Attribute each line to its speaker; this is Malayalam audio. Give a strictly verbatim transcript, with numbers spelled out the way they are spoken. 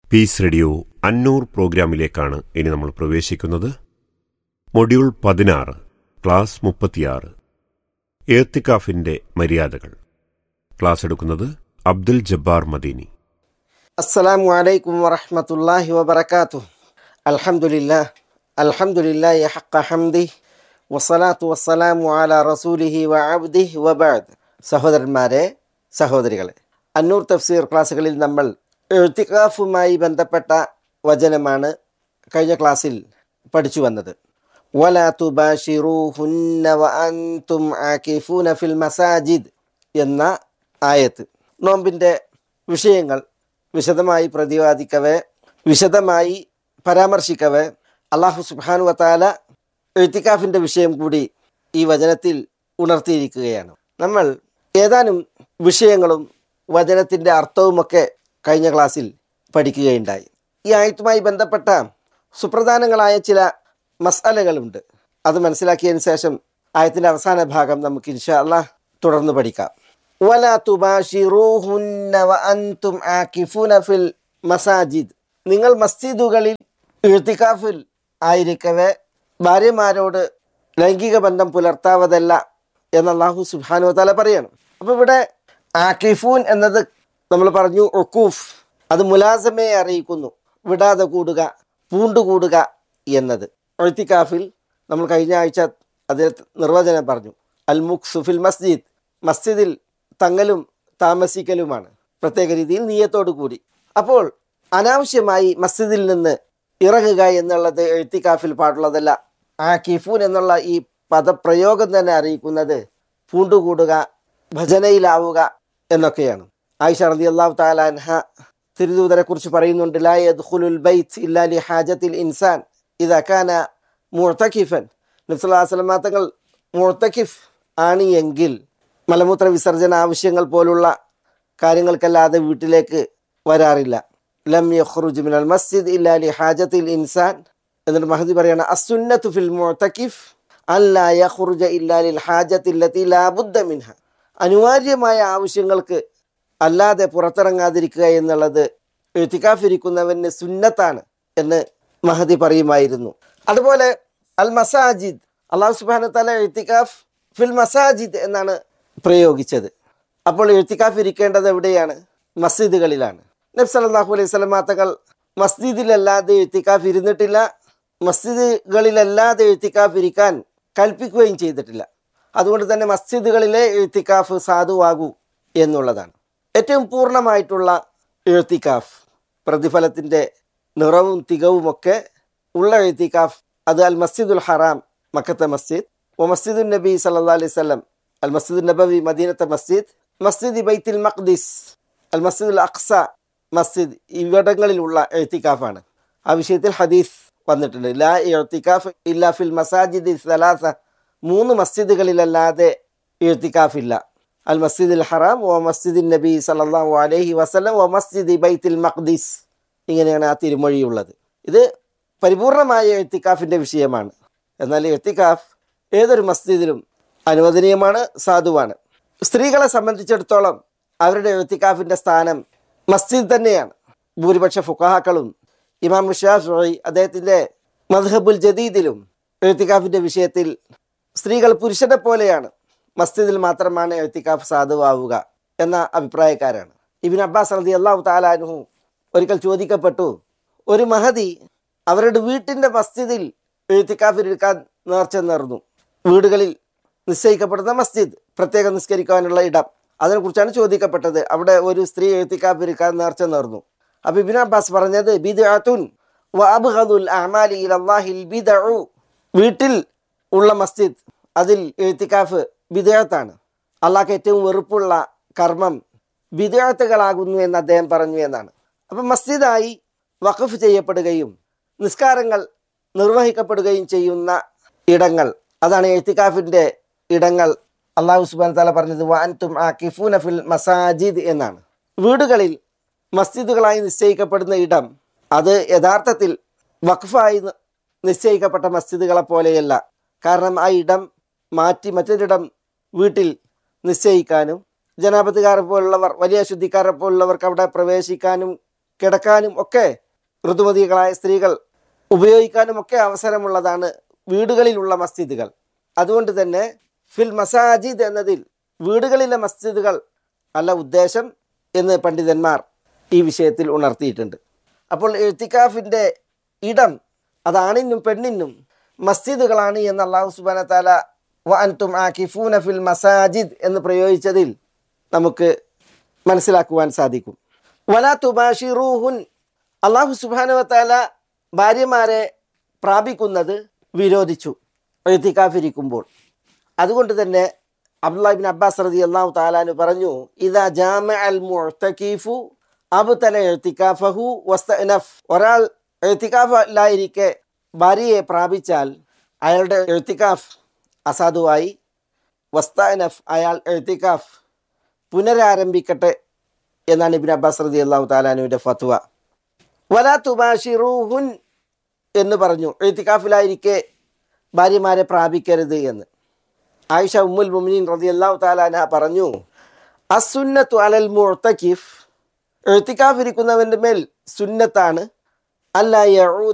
Speaker 1: പീസ് റേഡിയോ അന്നൂർ പ്രോഗ്രാമിലേക്കാണ് ഇനി നമ്മൾ പ്രവേശിക്കുന്നത്. മൊഡ്യൂൾ പതിനാറ്, ക്ലാസ് മുപ്പത്തിയാറ്, എഅ്തികാഫിന്റെ മര്യാദകൾ. ക്ലാസ് എടുക്കുന്നത് അബ്ദുൽ ജബ്ബാർ മദീനി.
Speaker 2: അസ്സലാമു അലൈക്കും വറഹ്മത്തുള്ളാഹി വബറകാതുഹു. അൽഹംദുലില്ലാഹ് അൽഹംദുലില്ലാഹി ഹഖ്ഖ ഹംദിഹി വസ്സലാത്തു വസ്സലാമു അലാ റസൂലിഹി വഅബ്ദിഹി വബഅദ്. സഹോദരന്മാരെ, സഹോദരികളെ, അന്നൂർ തഫ്സീർ ക്ലാസ്സുകളിൽ നമ്മൾ ഇഅ്തികാഫുമായി ബന്ധപ്പെട്ട വചനമാണ് കഴിഞ്ഞ ക്ലാസ്സിൽ പഠിച്ചു വന്നത്. വലാ തുബാശിറൂഹുന്ന വഅൻതും ആകിഫൂന ഫിൽ മസാജിദ് എന്ന ആയത്ത്. നോമ്പിൻ്റെ വിഷയങ്ങൾ വിശദമായി പ്രതിപാദിക്കവേ, വിശദമായി പരാമർശിക്കവേ, അല്ലാഹു സുബ്ഹാനഹു വതആല ഇഅ്തികാഫിൻ്റെ വിഷയം കൂടി ഈ വചനത്തിൽ ഉണർത്തിയിരിക്കുകയാണ്. നമ്മൾ ഏതാനും വിഷയങ്ങളും വചനത്തിൻ്റെ അർത്ഥവുമൊക്കെ കഴിഞ്ഞ ക്ലാസ്സിൽ പഠിക്കുകയുണ്ടായി. ഈ ആയത്തുമായി ബന്ധപ്പെട്ട സുപ്രധാനങ്ങളായ ചില മസ്അലകളുണ്ട്. അത് മനസ്സിലാക്കിയതിന് ശേഷം ആയത്തിൻ്റെ അവസാന ഭാഗം നമുക്ക് ഇൻഷാ അല്ലാഹ് തുടർന്ന് പഠിക്കാം. വലാ തുബാശിറൂഹുന്ന വഅൻതും ആകിഫൂന ഫിൽ മസാജിദ്. നിങ്ങൾ മസ്ജിദുകളിൽ ഇഅ്തികാഫിൽ ആയിരിക്കവേ ഭാര്യമാരോട് ലൈംഗിക ബന്ധം പുലർത്താവതല്ല എന്ന് അല്ലാഹു സുബ്ഹാനഹു വതആല പറയണം. അപ്പോൾ ഇവിടെ ആകിഫൂൻ എന്നത് നമ്മൾ പറഞ്ഞു ഉഖൂഫ്, അത് മുലാസമയെ അറിയിക്കുന്നു, വിടാതെ കൂടുക, പൂണ്ടുകൂടുക എന്നത്. ഇഅ്തികാഫിൽ നമ്മൾ കഴിഞ്ഞ ആഴ്ച അതിന് നിർവചനം പറഞ്ഞു. അൽ മുക്സു ഫിൽ മസ്ജിദ്, മസ്ജിദിൽ തങ്ങലും താമസിക്കലുമാണ്, പ്രത്യേക രീതിയിൽ നിയ്യത്തോടു കൂടി. അപ്പോൾ അനാവശ്യമായി മസ്ജിദിൽ നിന്ന് ഇറങ്ങുക എന്നുള്ളത് ഇഅ്തികാഫിൽ പാടുള്ളതല്ല. ആകിഫൂൻ എന്നുള്ള ഈ പദപ്രയോഗം തന്നെ അറിയിക്കുന്നത് പൂണ്ടുകൂടുക, ഭജനയിലാവുക എന്നൊക്കെയാണ്. ആയിഷ റളിയല്ലാഹു തആല അൻഹ തിരുദൂതരെ കുറിച്ച് പറയുന്നുണ്ട്, ലാ യദ്ഖുലുൽ ബൈത്ത് ഇല്ലാ ലിഹാജത്തിൽ ഇൻസാൻ ഇദാ കാന മുഅ്തകിഫൻ. നബി സല്ലല്ലാഹു അലൈഹി വസല്ലം തങ്ങൾ മുഅ്തകിഫ് ആണ് എങ്കിൽ മലമൂത്ര വിസർജന ആവശ്യങ്ങൾ പോലുള്ള കാര്യങ്ങൾക്കല്ലാതെ വീട്ടിലേക്ക് വരാറില്ല. ലം യഖ്റുജ് മിനൽ മസ്ജിദ് ഇല്ലാ ലിഹാജത്തിൽ ഇൻസാൻ. എന്നിട്ട് മഹദി പറയാണ്, അസ്സുന്നത്തു ഫിൽ മുഅ്തകിഫ് അല്ലാ യഖ്റുജ ഇല്ലാ ലിൽ ഹാജത്തി അല്ലതി ലാ ബുദ്ദ മിൻഹ. അനിവാര്യമായ ആവശ്യങ്ങൾക്ക് അല്ലാതെ പുറത്തിറങ്ങാതിരിക്കുക എന്നുള്ളത് ഇഅ്തികാഫ് ഇരിക്കുന്നവന് സുന്നത്താണ് എന്ന് മഹദി പറയുമായിരുന്നു. അതുപോലെ അൽ മസാജിദ്, അല്ലാഹു സുബ്ഹാനഹു വതആല ഇഅ്തികാഫ് ഫിൽ മസാജിദ് എന്നാണ് പ്രയോഗിച്ചത്. അപ്പോൾ ഇഅ്തികാഫ് ഇരിക്കേണ്ടത് എവിടെയാണ്? മസ്ജിദുകളിലാണ്. നബി സല്ലല്ലാഹു അലൈഹി വസല്ലം തങ്ങൾ മസ്ജിദിലല്ലാതെ ഇഅ്തികാഫ് ഇരുന്നിട്ടില്ല, മസ്ജിദുകളിലല്ലാതെ ഇഅ്തികാഫ് ഇരിക്കാൻ കൽപ്പിക്കുകയും ചെയ്തിട്ടില്ല. അതുകൊണ്ട് തന്നെ മസ്ജിദുകളിലെ ഇഅ്തികാഫ് സാധുവാകൂ എന്നുള്ളതാണ്. ഏറ്റവും പൂർണ്ണമായിട്ടുള്ള ഇഅ്തികാഫ്, പ്രതിഫലത്തിൻ്റെ നിറവും തികവുമൊക്കെ ഉള്ള ഇഅ്തികാഫ്, അത് അൽ മസ്ജിദുൽ ഹറാം, മക്കത്തെ മസ്ജിദ്, വ മസ്ജിദുൻ നബി സല്ലല്ലാഹു അലൈഹി വസല്ലം, അൽ മസ്ജിദുൻ നബവി, മദീനത്തെ മസ്ജിദ്, മസ്ജിദ് ബൈത്തുൽ മഖ്ദിസ്, അൽ മസ്ജിദുൽ അഖ്സ മസ്ജിദ്, ഇവിടങ്ങളിലുള്ള ഇഅ്തികാഫാണ്. ആ വിഷയത്തിൽ ഹദീസ് വന്നിട്ടുണ്ട്, ലാ ഇഅ്തികാഫ് ഇല്ലാ ഫിൽ മസാജിദി സലാസ. മൂന്ന് മസ്ജിദുകളിലല്ലാതെ ഇഅ്തികാഫില്ല. അൽ മസ്ജിദുൽ ഹറാം, വ മസ്ജിദുൻ നബി സല്ലല്ലാഹു അലൈഹി വസല്ലം, വ മസ്ജിദ് ബൈത്തുൽ മഖ്ദിസ്. ഇങ്ങനെയാണ് ആ തിരുമൊഴിയുള്ളത്. ഇത് പരിപൂർണമായ ഇഅ്തികാഫിൻ്റെ വിഷയമാണ്. എന്നാൽ ഇഅ്തികാഫ് ഏതൊരു മസ്ജിദിലും അനുവദനീയമാണ്, സാധുവാണ്. സ്ത്രീകളെ സംബന്ധിച്ചിടത്തോളം അവരുടെ ഇഅ്തികാഫിൻ്റെ സ്ഥാനം മസ്ജിദ് തന്നെയാണ്. ഭൂരിപക്ഷ ഫുഖഹാക്കളും ഇമാം ശാഫിഈ അദ്ദേഹത്തിൻ്റെ മദ്ഹബുൽ ജദീദിലും ഇഅ്തികാഫിൻ്റെ വിഷയത്തിൽ സ്ത്രീകൾ പുരുഷനെ പോലെയാണ്, മസ്ജിദിൽ മാത്രമാണ് ഇഅ്തികാഫ് സാധുവാവുക എന്ന അഭിപ്രായക്കാരാണ്. ഇബ്നു അബ്ബാസ് റളിയല്ലാഹു തആല അൻഹു ഒരിക്കൽ ചോദിക്കപ്പെട്ടു, ഒരു മഹദി അവരുടെ വീട്ടിൻ്റെ മസ്ജിദിൽ ഇഅ്തികാഫിൽ ഇരിക്കാൻ നേർച്ച നേർന്നു. വീടുകളിൽ നിശ്ചയിക്കപ്പെടുന്ന മസ്ജിദ്, പ്രത്യേകം നിസ്കരിക്കാനുള്ള ഇടം, അതിനെക്കുറിച്ചാണ് ചോദിക്കപ്പെട്ടത്. അവിടെ ഒരു സ്ത്രീ ഇഅ്തികാഫിൽ ഇരിക്കാൻ നേർച്ച നേർന്നു. അപ്പോൾ ഇബ്നു അബ്ബാസ് പറഞ്ഞത്, ബിദ്അത്തുൻ വ അബ്ഗദുൽ അഅമാലി ഇലല്ലാഹിൽ ബിദ്ഉ. വീട്ടിൽ ഉള്ള മസ്ജിദ്, അതിൽ ഇഅ്തികാഫ് ബിദ്അത്താണ്. അല്ലാഹുവിന് ഏറ്റവും വെറുപ്പുള്ള കർമ്മം ബിദ്അത്തുകളാകുന്നു എന്ന് അദ്ദേഹം പറഞ്ഞു എന്നാണ്. അപ്പം മസ്ജിദായി വഖഫ് ചെയ്യപ്പെടുകയും നിസ്കാരങ്ങൾ നിർവഹിക്കപ്പെടുകയും ചെയ്യുന്ന ഇടങ്ങൾ, അതാണ് ഇഅ്തികാഫിൻ്റെ ഇടങ്ങൾ. അല്ലാഹു സുബ്ഹാനഹു വ തആല പറഞ്ഞത് വ അൻതും ആകിഫൂന ഫിൽ മസാജിദ് എന്നാണ്. വീടുകളിൽ മസ്ജിദുകളായി നിശ്ചയിക്കപ്പെടുന്ന ഇടം, അത് യഥാർത്ഥത്തിൽ വഖഫായി നിശ്ചയിക്കപ്പെട്ട മസ്ജിദുകളെ പോലെയല്ല. കാരണം ആ ഇടം മാറ്റി മറ്റൊരിടം വീട്ടിൽ നിശ്ചയിക്കാനും ജനാപത്തുകാരെ പോലുള്ളവർ, വലിയ ശുദ്ധിക്കാരെ പോലുള്ളവർക്ക് അവിടെ പ്രവേശിക്കാനും കിടക്കാനും ഒക്കെ ഋതുമതികളായ സ്ത്രീകൾ ഉപയോഗിക്കാനും ഒക്കെ അവസരമുള്ളതാണ് വീടുകളിലുള്ള മസ്ജിദുകൾ. അതുകൊണ്ട് തന്നെ ഫിൽ മസാജിദ് എന്നതിൽ വീടുകളിലെ മസ്ജിദുകൾ അല്ല ഉദ്ദേശം എന്ന് പണ്ഡിതന്മാർ ഈ വിഷയത്തിൽ ഉണർത്തിയിട്ടുണ്ട്. അപ്പോൾ ഇഅ്തികാഫിൻ്റെ ഇടം അത് ആണിനും പെണ്ണിനും മസ്ജിദുകളാണ് എന്ന് അല്ലാഹു സുബ്ഹാനഹു വ തആല വ അൻതും ആകിഫൂന ഫിൽ മസാജിദ് എന്ന് പ്രയോഗിച്ചതിൽ നമുക്ക് മനസ്സിലാക്കുവാൻ സാധിക്കും. വലാ തുബാഷിറൂഹുൻ, അല്ലാഹു സുബ്ഹാനഹു വ തആല ഭാര്യമാരെ പ്രാപിക്കുന്നത് വിരോധിച്ചു ഇഅ്തികാഫിരിക്കുമ്പോൾ. അതുകൊണ്ട് തന്നെ അബ്ദുല്ലാഹി ഇബ്നു അബ്ബാസ് റളിയല്ലാഹു തആല അൻഹു പറഞ്ഞു, ഇദാ ജാമഅൽ മുഅ്തകിഫു അബ്തല ഇഅ്തികാഫഹു വസ്തഅനഫ്. ഒരാൾ ഇഅ്തികാഫിലായിരിക്കെ ഭാര്യയെ പ്രാപിച്ചാൽ അയാളുടെ ഇഅ്തികാഫ് അസാധുവായി. വസ്തഅനഫ്, അയാൾ ഇഅ്തികാഫ് പുനരാരംഭിക്കട്ടെ എന്നാണ് ഇബ്നു അബ്ബാസ് റളിയല്ലാഹു തആല അൻഹുവിൻ്റെ ഫത്വ. വലാ തുബാഷിറൂഹുൻ എന്ന് പറഞ്ഞു, ഇഅ്തികാഫിലായിരിക്കെ ഭാര്യമാരെ പ്രാപിക്കരുത് എന്ന്. ആയിഷ ഉമ്മുൽ മുഅ്മിനീൻ റളിയല്ലാഹു തആല അൻഹ പറഞ്ഞു, അസ്സുന്നത്തു അലൽ മുഅ്തകിഫ്, ഇഅ്തികാഫ് ഇരിക്കുന്നവൻ്റെ മേൽ സുന്നത്താണ് അല്ലാ യഊദ